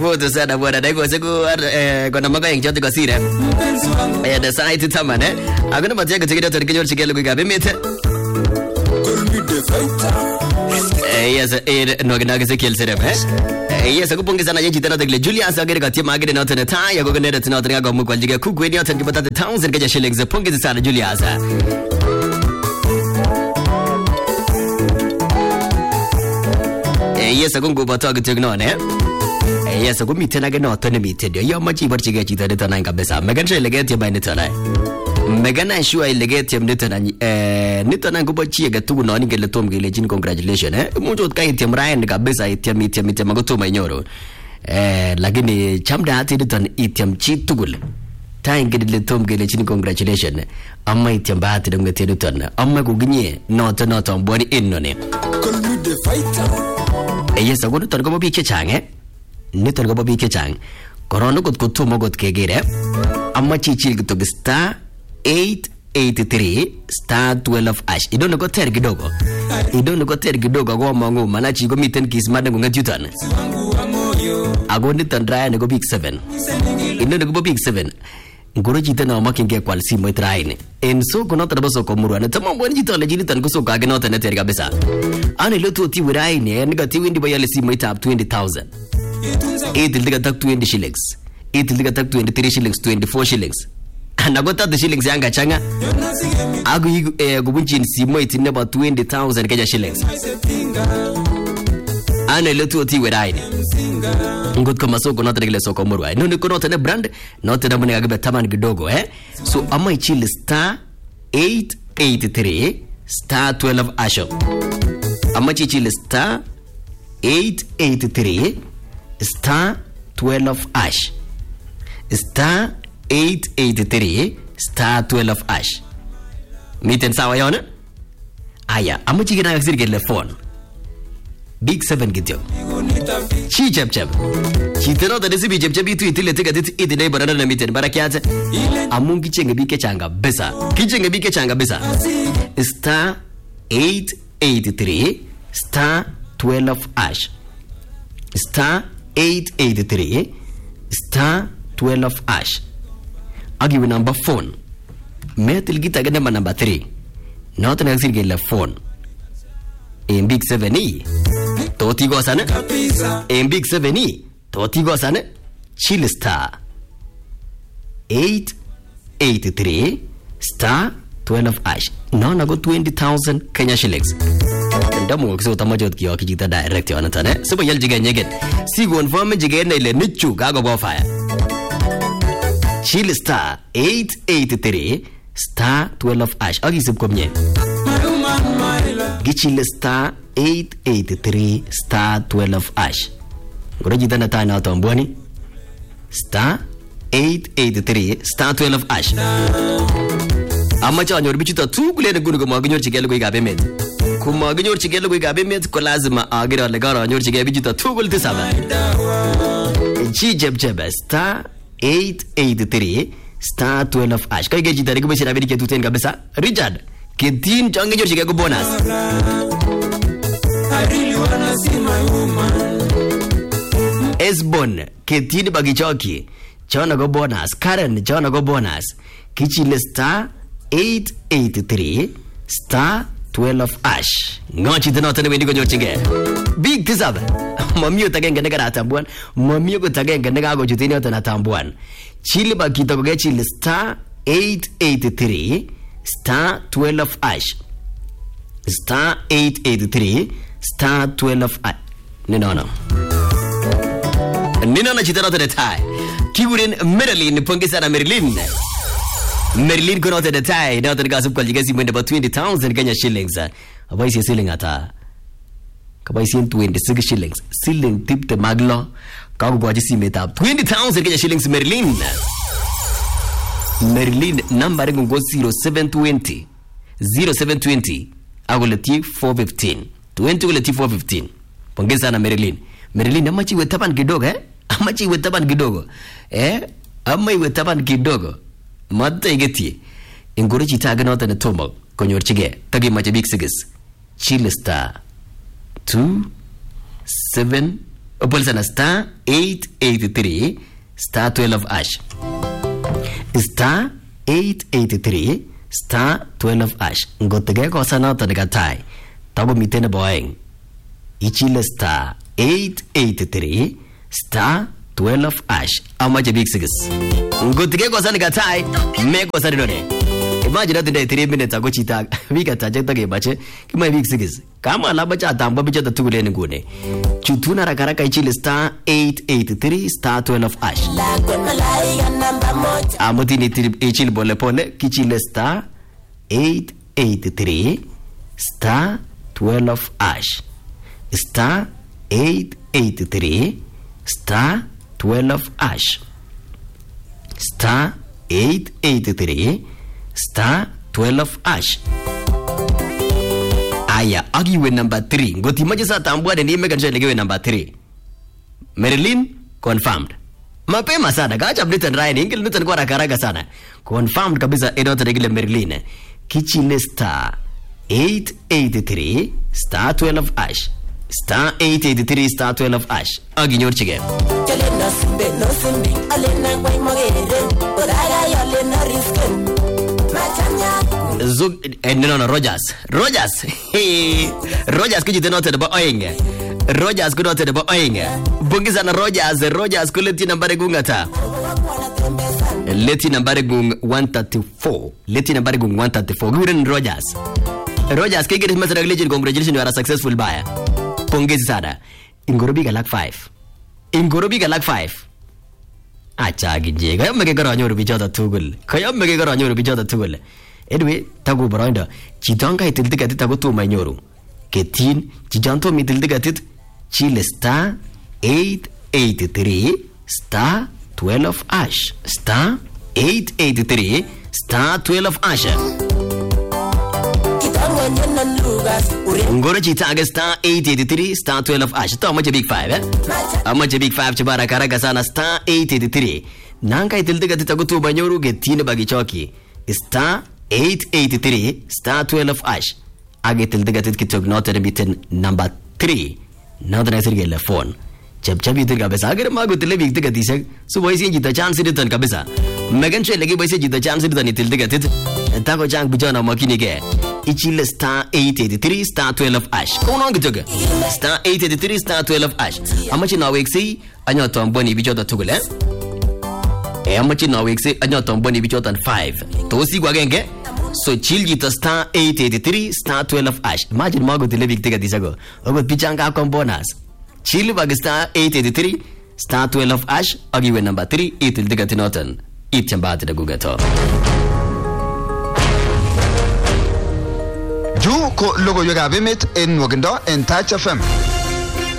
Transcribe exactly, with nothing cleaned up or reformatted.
Moto sana bwana. Daiko siku kuna maka yang jote kasire. Eh da site taman eh. Agana batia ketika dia terkenyor sikelo ko gabe mete. Eh yes eh no gana ke sekel serem eh. Eh yes ko pongeza na yeji tena dekle Julius agere katia magere na tena ta ya ko gane tena tena ko mu kwaljige ku kweni na tena batata thousand kaja shillings pongeza sana Julius. Eh yes ko ngo bato agitego ne. Yes, aku mite na gano to ne mite dio. Yo machi barchi ga chita deta nang kabisa. Megan shay legeti ba nito na. Megan ay sure legeti am nito na eh nito na ko bachi ga tu no ni gele tom gele jin congratulations eh. Mujo kai tiam Ryan kabisa itiam itiam itiam magoto manyoro. Eh lakini chamda ati nito na itiam chi tugul. Tai gele tom gele jin congratulations. Amma itiam ba ati dum gete nito na. Amma ko ginye no to no to mboni inno ne. Call me the fighter. Eh yes, aku nito ko bi che chang eh. Nito nga babi kechang korona kot kutu mogot kegere amma chichil gitu star eight eight three star twelve ash idono ko ter kidogo idono ko ter kidogo go mangu manachi go miten kismade ngo ngatutan ago nitan dry ne go big seven idono go big seven ngoro jita na makinge kwal simo itraine en so kono trabaso ko murwana tamo boni jita le jita ko so ka ge nota ne ter kabisa ane lotu ti wiraine ne ga ti windi bayale simo itap twenty thousand. It will take twenty shillings. It will take twenty-three shillings, twenty-four shillings. And I got the shillings yanga changa. Agu go bunchin simo it in about twenty thousand kaja shillings. Ane lotu ti wiraine. Ngot kama soko not regular soko murwa. No ni kono tane brand not na mune agbe taman kidogo eh. So ama ichili star eight eight three star twelve asho. Ama ichili star eight eight three star twelve ash. Star eight eight three star twelve ash. Miten sawa yona? Aya, ama chiki na kasiri ke phone. Big seven kityo. Chi chap chap. Chi teno da desi bi chap chap itu itile teka dit iti nei barana na miten barakiate. Amun kichenge bi ke changa besa. Kichenge bi ke changa besa. Star eight eight three star twelve ash. Star eight eight three star twelve ash. I'll give you number phone. Metal gita ganda number three. Not an exit get phone. In big seven e. Toti go sana. In big seven e. Toti go sana. Chill star eight eight three star twelve ash. No na go twenty thousand Kenya shillings. Ndamu kiso tamajot kiyo kijita direct yo anatane. Subo yel jigen yegen. Sigo informe jigen na ile nichu gago go fire. Chill star eight eight three star twelve ash. Agi sub komye. Gichil star eight eight three star twelve ash. Ngoro jita na tana otombwani. Star eight eight three star twelve ash. Amma cha nyor bichuta tu kule ne gunu ko magnyor chigelo ko gabe met. Ko magnyor chigelo ko gabe met ko lazima agira le gara nyor chigelo bichuta tu kule tisaba. Chi jeb jeb star eight eight three star twelve ash. Kai ge jita ko bishira bidi ke tuten kabisa. Richard ke tin change nyor chigelo bonus. I really wanna see my woman. Esbon ke tin bagichoki. Chona go bonus. Karen chona go bonus. Kichile star eight eight three star twelve ash. Ngochi tena tena wendi konyo chinge. Big tisab. Mamiyo tagenga nega atambuan. Mamiyo ko tagenga nega go jutini tena atambuan. Chile ba kitoko ge chile star eight eight three star twelve ash. Star eight eight three star twelve ash. Nino no. Nino na chitana tena tai. Kigurin Marilyn pongesa na Marilyn. Marilyn kono te detai na te gasub kwa jigasi mwende ba twenty thousand Kenya shillings. Abai si shilling ata. Kabai si twenty-six shillings. Shilling tip te maglo. Kago kwa jisi meta twenty thousand Kenya shillings Marilyn. Marilyn number ngo zero seven two zero zero seven two zero agoleti four fifteen twenty agoleti four fifteen. Pongeza na Marilyn. Marilyn amachi wetaban kidogo eh? Amachi wetaban kidogo. Eh? Ama wetaban kidogo. Madda igeti ingoro chitaga nota na tomo konyor chige tagi mache big six chill star two seven Opolsana star eight eighty-three star twelve hash. Star eight eighty-three star twelve hash. Ngotege kosa noto nikatai. Tago mitene boeng. Ichile star eight eighty-three star twelve hash. Amaje big six. Ngotege kosa nikatai. Me kosa rinone. Imagine that three minutes ago chita. Vika tajeta ke bache. Kima big six. Kama la bacha atamba bicha tatugule ngune. Chutuna rakaraka ichile star eight eighty-three star twelve hash. Amuti ni ichile pole pole kichile star eight eighty-three star twelve hash. Star eight eighty-three star twelve hash. Star eight eighty-three star twelve hash. Aya, agi we number three. Ngoti maji sa tambua de ni mega nje legewe number three. Marilyn confirmed. Mapema sana gacha Britain Ryan ingil nutan kwa rakaraga sana. Confirmed kabisa edota regile Marilyn. Kichile star eight eighty-three star twelve hash. Star eight eighty-three star twelve hash. Agi nyorchige. Zug eh, no no Rogers Rogers hey Rogers kiji denote ba oinge Rogers kunote ba oinge bungiza na Rogers Rogers kuleti nambari gungata leti nambari gung one thirty-four leti nambari gung one thirty-four guren Rogers Rogers kigiri masara glitch congratulations you are a successful buyer pongezi sana ingorobi galak five ingorobi galak five acha gije kayo mege garo nyoru bichota tugul kayo mege garo nyoru bichota tugul. Anyway, tagu barainda chitanga itildi gatit tagu tu manyoru ketin chijanto mitildi gatit chile star eight eighty-three star twelve hash star eight eighty-three star twelve hash. Ngoro chitanga star eight eighty-three star twelve hash. To amache big five eh amache big five chibara karaga sana star eight eighty-three nanga itildi gatit tagu tu manyoru ketin bagi choki star eight eighty-three star twelve hash. Agetil digatit kitog note bitten number three. Now the next get phone. Chap chabi tir kabisa. Agar mago tile big digatisek. So boy si jita chance ritan kabisa. Megan che lagi boy si jita chance ritan itil digatit. Tago chang bijana makini ke. Ichile star eight eighty-three star twelve hash. Kono ngitoga. Star eight eighty-three star twelve hash. Amachi na weksi anyo tomboni bijota tugule. E amachi na weksi anyo tomboni bijota five. Tosi kwa genge. So chill jita star eight eighty-three star twelve hash. Imagine mago tile big tiga disago. Ogo pichanga akon bonus. Chill bag star eight eighty-three star twelve hash. Agiwe number three itil tiga tinotan. Itchambati da gugato. Ju ko logo yoga bimit en wagendo en Touch F M.